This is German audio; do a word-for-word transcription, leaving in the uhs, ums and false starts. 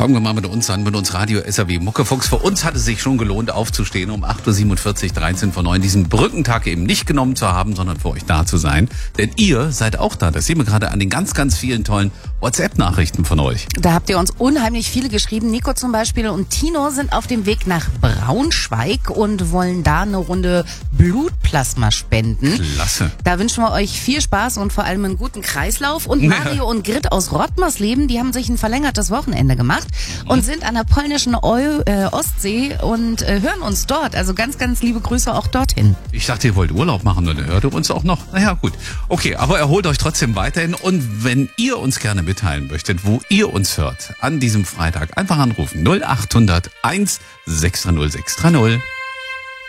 Fangen wir mal mit uns an, mit uns Radio S R W Muckefuchs. Für uns hat es sich schon gelohnt, aufzustehen um acht Uhr siebenundvierzig, dreizehn vor neun, diesen Brückentag eben nicht genommen zu haben, sondern für euch da zu sein. Denn ihr seid auch da. Das sehen wir gerade an den ganz, ganz vielen tollen WhatsApp-Nachrichten von euch. Da habt ihr uns unheimlich viele geschrieben. Nico zum Beispiel und Tino sind auf dem Weg nach Braunschweig und wollen da eine Runde Blutplasma spenden. Klasse. Da wünschen wir euch viel Spaß und vor allem einen guten Kreislauf. Und Mario und Grit aus Rottmersleben, die haben sich ein verlängertes Wochenende gemacht und sind an der polnischen Eu- äh, Ostsee und äh, hören uns dort. Also ganz, ganz liebe Grüße auch dorthin. Ich dachte, ihr wollt Urlaub machen und dann hört ihr uns auch noch. Naja, gut. Okay, aber erholt euch trotzdem weiterhin. Und wenn ihr uns gerne mitteilen möchtet, wo ihr uns hört, an diesem Freitag, einfach anrufen. null acht hundert eins sechs drei null sechs drei null.